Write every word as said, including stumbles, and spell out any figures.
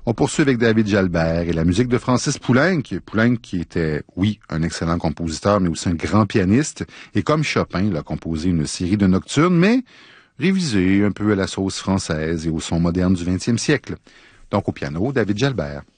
On poursuit avec David Jalbert et la musique de Francis Poulenc. Poulenc qui était, oui, un excellent compositeur, mais aussi un grand pianiste. Et comme Chopin, il a composé une série de nocturnes, mais révisé un peu à la sauce française et au son moderne du vingtième siècle. Donc au piano, David Jalbert.